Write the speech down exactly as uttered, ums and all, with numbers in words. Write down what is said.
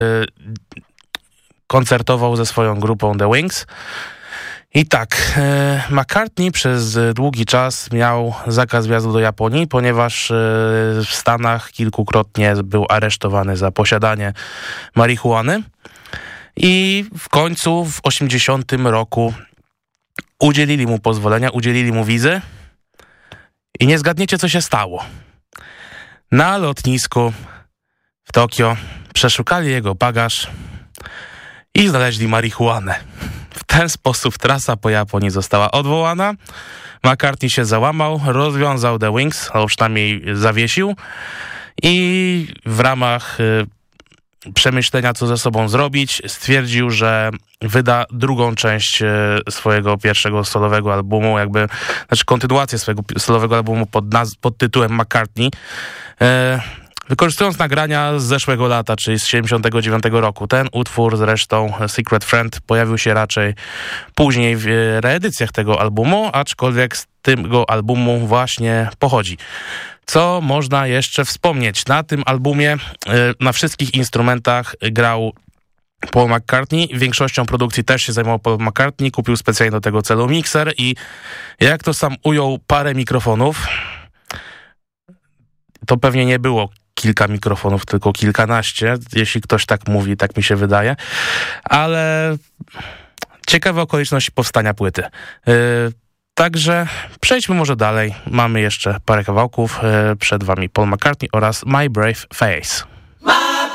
koncertował ze swoją grupą The Wings. I tak, McCartney przez długi czas miał zakaz wjazdu do Japonii, ponieważ w Stanach kilkukrotnie był aresztowany za posiadanie marihuany. I w końcu w osiemdziesiątym roku udzielili mu pozwolenia, udzielili mu wizy i nie zgadniecie, co się stało. Na lotnisku w Tokio przeszukali jego bagaż i znaleźli marihuanę. W ten sposób trasa po Japonii została odwołana. McCartney się załamał, rozwiązał The Wings, albo przynajmniej zawiesił i w ramach przemyślenia, co ze sobą zrobić, stwierdził, że wyda drugą część swojego pierwszego solowego albumu, jakby, znaczy kontynuację swojego solowego albumu pod, naz- pod tytułem McCartney, e, wykorzystując nagrania z zeszłego lata, czyli z siedemdziesiątego dziewiątego roku. Ten utwór zresztą, Secret Friend, pojawił się raczej później w reedycjach tego albumu, aczkolwiek z tego albumu właśnie pochodzi. Co można jeszcze wspomnieć? Na tym albumie na wszystkich instrumentach grał Paul McCartney. Większością produkcji też się zajmował Paul McCartney. Kupił specjalnie do tego celu mikser i jak to sam ujął, parę mikrofonów. To pewnie nie było kilka mikrofonów, tylko kilkanaście, jeśli ktoś tak mówi, tak mi się wydaje. Ale ciekawe okoliczności powstania płyty. Yy, Także przejdźmy może dalej. Mamy jeszcze parę kawałków. Przed wami Paul McCartney oraz My Brave Face.